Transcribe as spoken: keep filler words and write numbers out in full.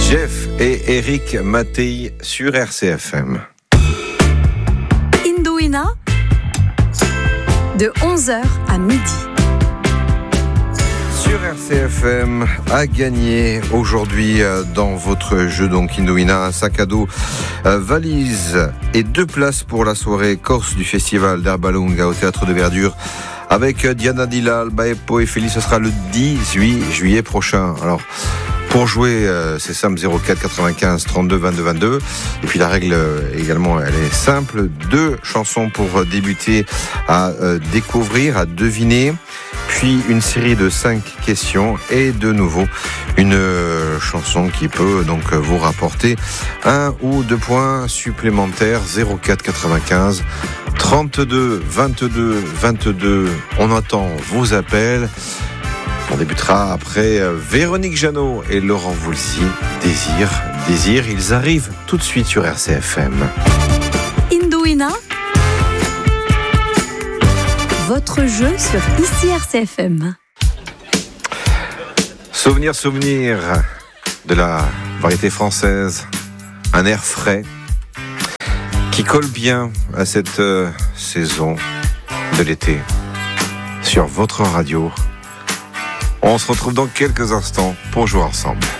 Jeff et Eric Mattei sur R C F M. Indouina, de onze heures à midi. Sur R C F M, à gagner aujourd'hui dans votre jeu donc Indouina, un sac à dos, euh, valise et deux places pour la soirée corse du festival d'Herbalunga au Théâtre de Verdure avec Diana Dillal, Baepo et Félix. Ce sera le dix-huit juillet prochain. Alors, pour jouer, euh, c'est simple, zéro quatre quatre-vingt-quinze trente-deux vingt-deux vingt-deux. Et puis la règle euh, également, elle est simple. Deux chansons pour débuter à euh, découvrir, à deviner. Puis une série de cinq questions et de nouveau une euh, chanson qui peut donc vous rapporter un ou deux points supplémentaires. zéro quatre quatre-vingt-quinze trente-deux vingt-deux vingt-deux. On attend vos appels. On débutera après Véronique Jeannot et Laurent Voulzy. Désir, désir, ils arrivent tout de suite sur R C F M. Indouina, votre jeu sur ici R C F M. Souvenir, souvenir de la variété française. Un air frais qui colle bien à cette euh, saison de l'été sur votre radio. On se retrouve dans quelques instants pour jouer ensemble.